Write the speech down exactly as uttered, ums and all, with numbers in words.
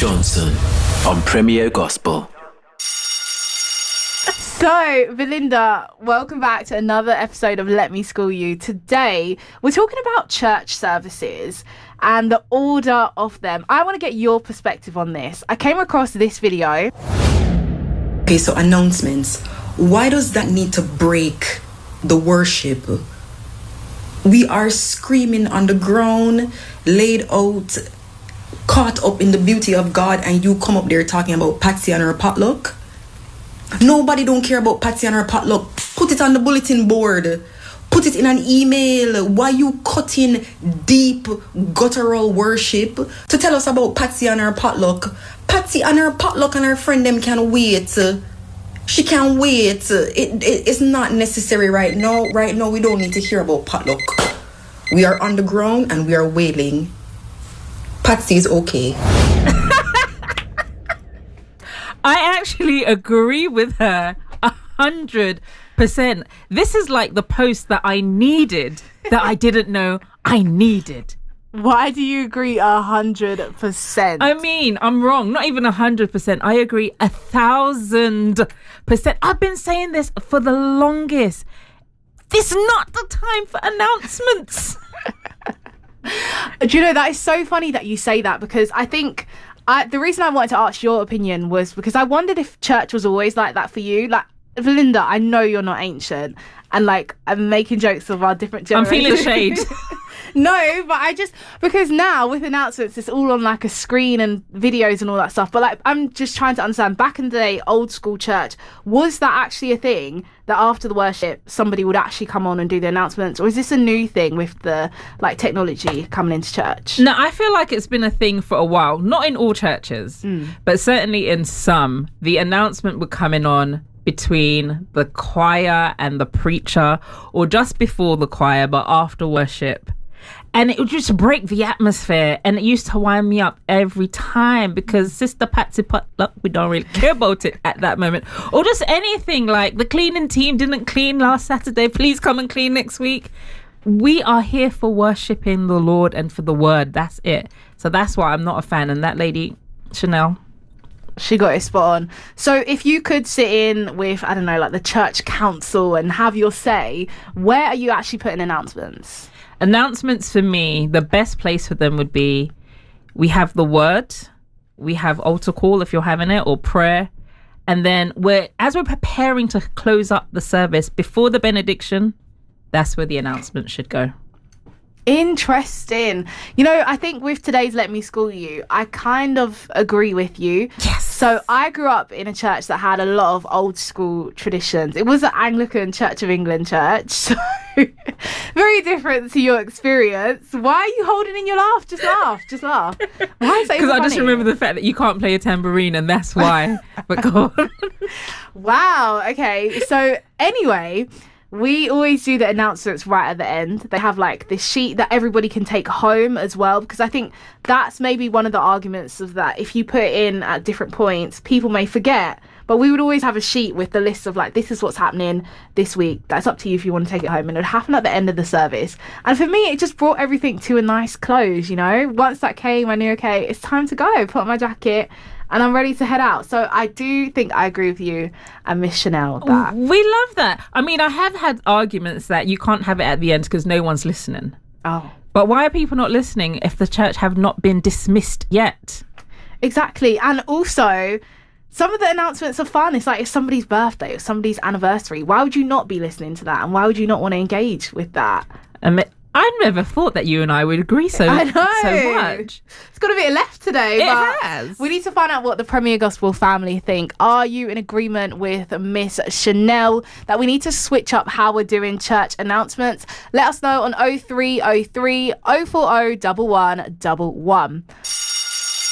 Johnson on Premier Gospel. So, Belinda, welcome back to another episode of Let Me School You. Today, we're talking about church services and the order of them. I want to get your perspective on this. I came across this video. Okay, so announcements. Why does that need to break the worship? We are screaming on the ground, laid out, caught up in the beauty of God, and you come up there talking about Patsy and her potluck? Nobody don't care about Patsy and her potluck. Put it on the bulletin board. Put it in an email. Why you cutting deep guttural worship to tell us about Patsy and her potluck? Patsy and her potluck and her friend them can wait. She can wait. It, it, it's not necessary right now. Right now, we don't need to hear about potluck. We are on the ground and we are wailing. Patsy is okay. I actually agree with her a hundred percent. This is like the post that I needed that I didn't know I needed. Why do you agree a hundred percent? I mean, I'm wrong. Not even a hundred percent. I agree a thousand percent. I've been saying this for the longest. This is not the time for announcements. Do you know, that is so funny that you say that, because I think I, the reason I wanted to ask your opinion was because I wondered if church was always like that for you. Like, Belinda, I know you're not ancient, and like I'm making jokes of our different generations. I'm feeling shade. No, but I just, because now with announcements it's all on like a screen and videos and all that stuff, but like I'm just trying to understand, back in the day, old school church, was that actually a thing that after the worship somebody would actually come on and do the announcements, or is this a new thing with the like technology coming into church? No, I feel like it's been a thing for a while. Not in all churches, mm. but certainly in some. The announcement would come in on between the choir and the preacher, or just before the choir but after worship. And it would just break the atmosphere, and it used to wind me up every time, because Sister Patsy potluck, we don't really care about it at that moment. Or just anything like the cleaning team didn't clean last Saturday, please come and clean next week. We are here for worshipping the Lord and for the word. That's it. So that's why I'm not a fan. And that lady, Chanel, she got it spot on. So if you could sit in with, I don't know, like the church council and have your say, where are you actually putting announcements? Announcements for me, the best place for them would be, we have the word, we have altar call if you're having it, or prayer. And then we're, as we're preparing to close up the service before the benediction, that's where the announcement should go. Interesting. You know, I think with today's Let Me School You, I kind of agree with you. Yes. So I grew up in a church that had a lot of old school traditions. It was an Anglican Church of England church, so very different to your experience. Why are you holding in your laugh? Just laugh. Just laugh. Why is that? Because I just remember the fact that you can't play a tambourine, and that's why. But go on. Wow. Okay. So anyway, we always do the announcements right at the end. They have like this sheet that everybody can take home as well, because I think that's maybe one of the arguments of that. If you put it in at different points, people may forget. But we would always have a sheet with the list of like, this is what's happening this week. That's up to you if you want to take it home. And it would happen at the end of the service. And for me, it just brought everything to a nice close, you know. Once that came, I knew, okay, it's time to go. Put on my jacket and I'm ready to head out. So I do think I agree with you and Miss Chanel that. We love that. I mean, I have had arguments that you can't have it at the end because no one's listening. Oh. But why are people not listening if the church have not been dismissed yet? Exactly. And also, some of the announcements are fun. It's like, it's somebody's birthday or somebody's anniversary. Why would you not be listening to that? And why would you not want to engage with that? Um, I never thought that you and I would agree so, I know. so much. It's got a bit left today. It but has. We need to find out what the Premier Gospel family think. Are you in agreement with Miss Chanel that we need to switch up how we're doing church announcements? Let us know on oh three oh three, oh four oh, one one one one.